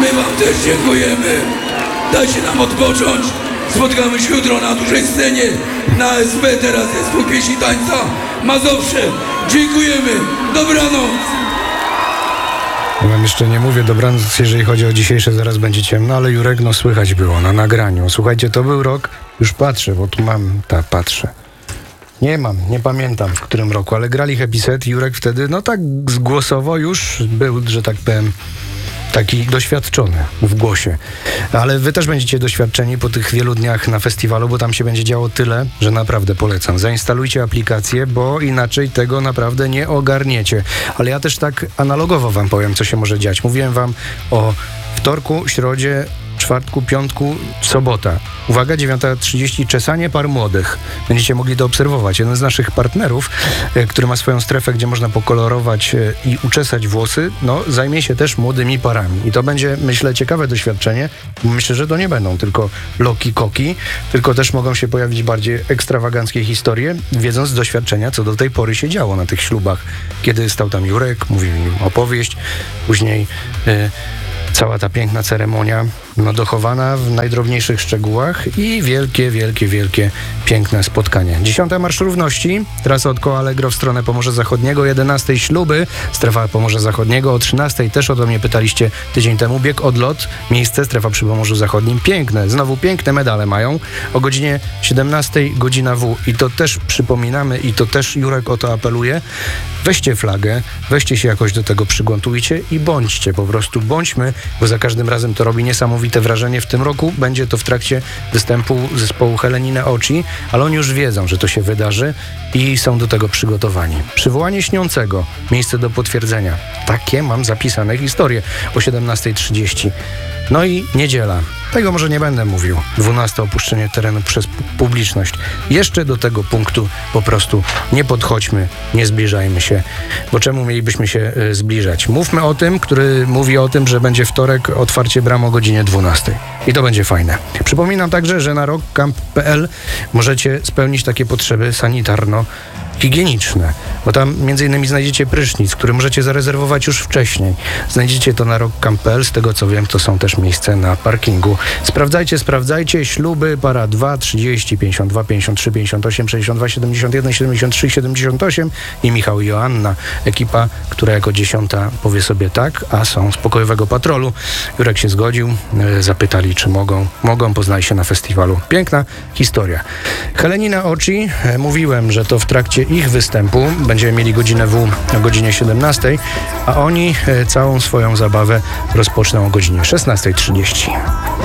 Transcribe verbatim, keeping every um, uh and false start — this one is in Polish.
My wam też dziękujemy. Dajcie nam odpocząć. Spotkamy się jutro na dużej scenie. Na S P teraz jest po pieśni tańca Mazowsze. Dziękujemy. Dobranoc. Ja wam jeszcze nie mówię dobranoc, jeżeli chodzi o dzisiejsze, zaraz będzie ciemno, ale Jurek, no słychać było na nagraniu. Słuchajcie, to był rok, już patrzę, bo tu mam, tak, patrzę. Nie mam, nie pamiętam w którym roku, ale grali Happy Set. Jurek wtedy, no tak głosowo już był, że tak powiem, taki doświadczony w głosie. Ale wy też będziecie doświadczeni po tych wielu dniach na festiwalu, bo tam się będzie działo tyle, że naprawdę polecam. Zainstalujcie aplikację, bo inaczej tego naprawdę nie ogarniecie. Ale ja też tak analogowo wam powiem, co się może dziać. Mówiłem wam o wtorku, środzie, czwartku, piątku, sobota. Uwaga, dziewiąta trzydzieści, czesanie par młodych. Będziecie mogli to obserwować. Jeden z naszych partnerów, e, który ma swoją strefę, gdzie można pokolorować e, i uczesać włosy, no zajmie się też młodymi parami. I to będzie, myślę, ciekawe doświadczenie. Myślę, że to nie będą tylko loki, koki, tylko też mogą się pojawić bardziej ekstrawaganckie historie, wiedząc z doświadczenia, co do tej pory się działo na tych ślubach. Kiedy stał tam Jurek, mówił im opowieść, później e, cała ta piękna ceremonia, no dochowana w najdrobniejszych szczegółach i wielkie, wielkie, wielkie, piękne spotkanie. Dziesiąta Marsz Równości, trasa od Koła Allegro w stronę Pomorza Zachodniego, jedenastej śluby, strefa Pomorza Zachodniego, o trzynastej też o to mnie pytaliście tydzień temu, bieg odlot, miejsce, strefa przy Pomorzu Zachodnim, piękne, znowu piękne medale mają, o godzinie siedemnastej godzina W i to też przypominamy i to też Jurek o to apeluje, weźcie flagę, weźcie się jakoś do tego, przygotujcie i bądźcie, po prostu bądźmy, bo za każdym razem to robi niesamowite wrażenie. W tym roku będzie to w trakcie występu zespołu Helenine Oczy, ale oni już wiedzą, że to się wydarzy i są do tego przygotowani. Przywołanie śniącego, miejsce do potwierdzenia. Takie mam zapisane historie o siedemnastej trzydzieści. No i niedziela. Tego może nie będę mówił. dwunasta opuszczenie terenu przez publiczność. Jeszcze do tego punktu po prostu nie podchodźmy, nie zbliżajmy się. Bo czemu mielibyśmy się y, zbliżać? Mówmy o tym, który mówi o tym, że będzie wtorek, otwarcie bram o godzinie dwunastej. I to będzie fajne. Przypominam także, że na rockcamp kropka p l możecie spełnić takie potrzeby sanitarno higieniczne, bo tam między innymi znajdziecie prysznic, który możecie zarezerwować już wcześniej. Znajdziecie to na rockcamp kropka p l, z tego co wiem, to są też miejsca na parkingu. Sprawdzajcie, sprawdzajcie, śluby, para dwa, trzydzieści, pięćdziesiąt dwa, pięćdziesiąt trzy, pięćdziesiąt osiem, sześćdziesiąt dwa, siedemdziesiąt jeden, siedemdziesiąt trzy, siedemdziesiąt osiem i Michał i Joanna, ekipa, która jako dziesiąta powie sobie tak, a są z pokojowego patrolu. Jurek się zgodził, e, zapytali, czy mogą. Mogą, poznali się na festiwalu. Piękna historia. Helenine Oczy, e, mówiłem, że to w trakcie ich występu będziemy mieli godzinę W o godzinie siedemnastej, a oni e, całą swoją zabawę rozpoczną o godzinie szesnastej trzydzieści.